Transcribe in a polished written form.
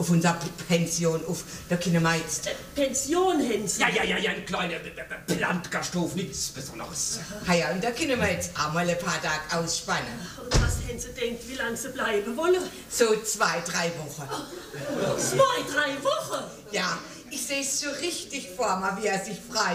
auf unserer Pension, auf der Kinemeiz. Pension, Hänse? Ja, ein kleiner Landgasthof, nichts Besonderes. Ja, und da können wir jetzt auch mal ein paar Tage ausspannen. Und was Hänse denkt, wie lange sie bleiben wollen? So 2-3 Wochen. 2-3 Wochen? Ja, ich sehe es so richtig vor mir, wie er sich frei